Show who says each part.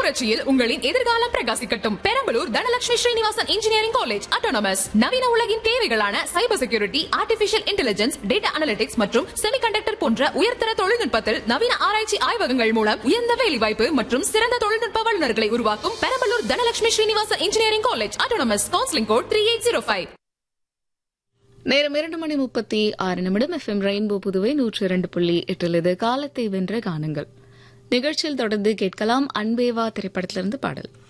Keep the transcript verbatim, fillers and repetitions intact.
Speaker 1: புரட்சியில் உங்களின் எதிர்காலம் பிரகாசிக்கட்டும். Perambalur Dhanalakshmi Srinivasan engineering college autonomous நவீன உலகின் தேவைகளான cyber security, artificial intelligence, data analytics மற்றும் செமிகண்டக்டர் போன்ற உயர்தர தொழில்நுட்பத்தில் நவீன ஆராய்ச்சி ஆய்வகங்கள் மூலம் உயர்ந்த வேலைவாய்ப்பு மற்றும் சிறந்த தொழில்நுட்ப வல்லுநர்களை உருவாக்கும் Perambalur Dhanalakshmi Srinivasan engineering college autonomous. Counselling code three eight zero five.
Speaker 2: நேரம் இரண்டு மணி முப்பத்தி ஆறு நிமிடம். எஃப் எம் ரெயின்போ புதுவை நூற்று இரண்டு புள்ளி எட்டில் இது காலத்தை வென்ற கானங்கள் நிகழ்ச்சியில் தொடர்ந்து கேட்கலாம். அன்பேவா திரைப்படத்திலிருந்து பாடல்.